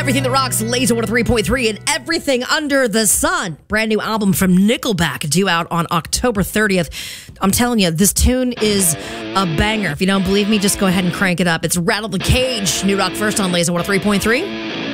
Everything That Rocks, Laser 103.3, and Everything Under the Sun. Brand new album from Nickelback due out on October 30th. I'm telling you, this tune is a banger. If you don't believe me, just go ahead and crank it up. It's Rattle the Cage, New Rock First on Laser 103.3.